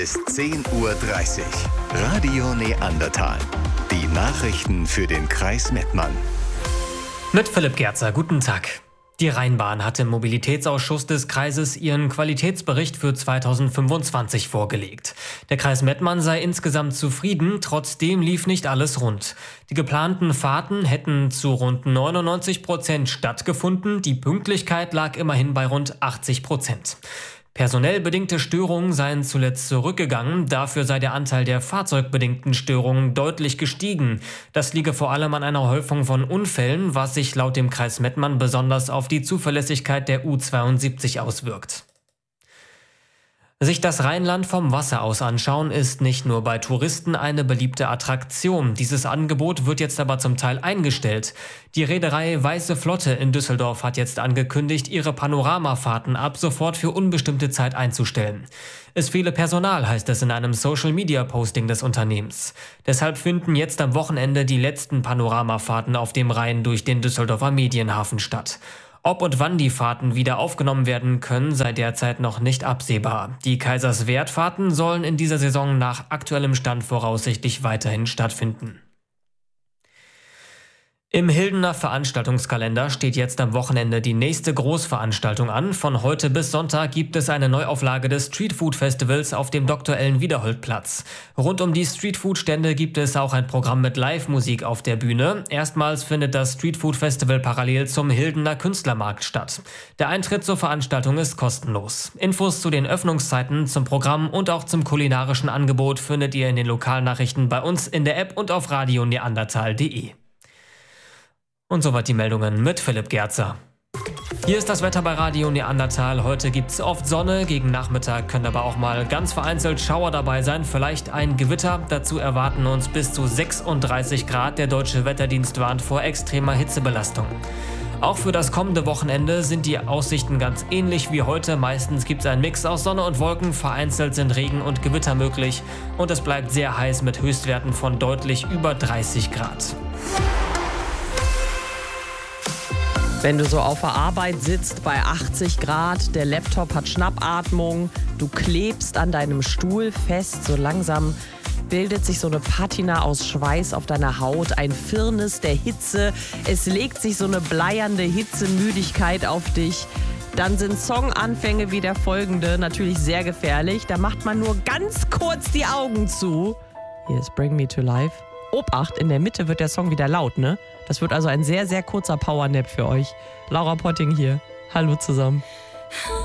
Bis 10:30 Uhr. Radio Neandertal. Die Nachrichten für den Kreis Mettmann. Mit Philipp Gerzer, guten Tag. Die Rheinbahn hat im Mobilitätsausschuss des Kreises ihren Qualitätsbericht für 2025 vorgelegt. Der Kreis Mettmann sei insgesamt zufrieden, trotzdem lief nicht alles rund. Die geplanten Fahrten hätten zu rund 99% stattgefunden, die Pünktlichkeit lag immerhin bei rund 80%. Personell bedingte Störungen seien zuletzt zurückgegangen, dafür sei der Anteil der fahrzeugbedingten Störungen deutlich gestiegen. Das liege vor allem an einer Häufung von Unfällen, was sich laut dem Kreis Mettmann besonders auf die Zuverlässigkeit der U72 auswirkt. Sich das Rheinland vom Wasser aus anschauen, ist nicht nur bei Touristen eine beliebte Attraktion. Dieses Angebot wird jetzt aber zum Teil eingestellt. Die Reederei Weiße Flotte in Düsseldorf hat jetzt angekündigt, ihre Panoramafahrten ab sofort für unbestimmte Zeit einzustellen. Es fehle Personal, heißt es in einem Social-Media-Posting des Unternehmens. Deshalb finden jetzt am Wochenende die letzten Panoramafahrten auf dem Rhein durch den Düsseldorfer Medienhafen statt. Ob und wann die Fahrten wieder aufgenommen werden können, sei derzeit noch nicht absehbar. Die Kaiserswerth-Fahrten sollen in dieser Saison nach aktuellem Stand voraussichtlich weiterhin stattfinden. Im Hildener Veranstaltungskalender steht jetzt am Wochenende die nächste Großveranstaltung an. Von heute bis Sonntag gibt es eine Neuauflage des Streetfood-Festivals auf dem Dr. Ellen-Wiederhold-Platz. Rund um die Streetfood-Stände gibt es auch ein Programm mit Live-Musik auf der Bühne. Erstmals findet das Streetfood-Festival parallel zum Hildener Künstlermarkt statt. Der Eintritt zur Veranstaltung ist kostenlos. Infos zu den Öffnungszeiten, zum Programm und auch zum kulinarischen Angebot findet ihr in den Lokalnachrichten bei uns in der App und auf radioneandertal.de. Und soweit die Meldungen mit Philipp Gerzer. Hier ist das Wetter bei Radio Neandertal. Heute gibt's oft Sonne, gegen Nachmittag können aber auch mal ganz vereinzelt Schauer dabei sein, vielleicht ein Gewitter. Dazu erwarten uns bis zu 36 Grad. Der Deutsche Wetterdienst warnt vor extremer Hitzebelastung. Auch für das kommende Wochenende sind die Aussichten ganz ähnlich wie heute. Meistens gibt es einen Mix aus Sonne und Wolken, vereinzelt sind Regen und Gewitter möglich. Und es bleibt sehr heiß mit Höchstwerten von deutlich über 30 Grad. Wenn du so auf der Arbeit sitzt bei 80 Grad, der Laptop hat Schnappatmung, du klebst an deinem Stuhl fest, so langsam bildet sich so eine Patina aus Schweiß auf deiner Haut, ein Firnis der Hitze, es legt sich so eine bleiernde Hitzemüdigkeit auf dich. Dann sind Songanfänge wie der folgende natürlich sehr gefährlich, da macht man nur ganz kurz die Augen zu. Hier ist Bring Me to Life. Obacht, in der Mitte wird der Song wieder laut, ne? Das wird also ein sehr, sehr kurzer Powernap für euch. Laura Potting hier. Hallo zusammen.